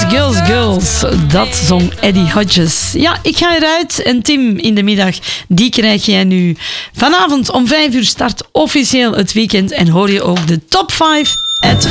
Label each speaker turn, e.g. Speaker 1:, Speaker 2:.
Speaker 1: Girls. Dat zong Eddie Hodges. Ja, ik ga eruit en Tim in de middag, die krijg jij nu. Vanavond om 5 uur start officieel het weekend en hoor je ook de top 5 at 5.